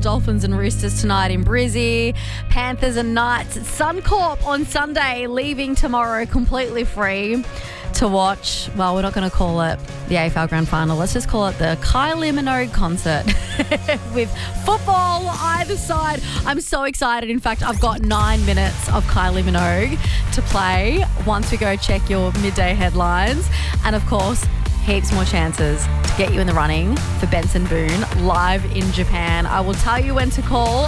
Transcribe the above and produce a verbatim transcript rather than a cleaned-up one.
Dolphins and Roosters tonight in Brizzy. Panthers and Knights at Suncorp on Sunday, leaving tomorrow completely free to watch. Well, we're not going to call it the A F L Grand Final. Let's just call it the Kylie Minogue concert with football either side. I'm so excited. In fact, I've got nine minutes of Kylie Minogue to play once we go check your midday headlines. And of course, heaps more chances to get you in the running for Benson Boone live in Japan. I will tell you when to call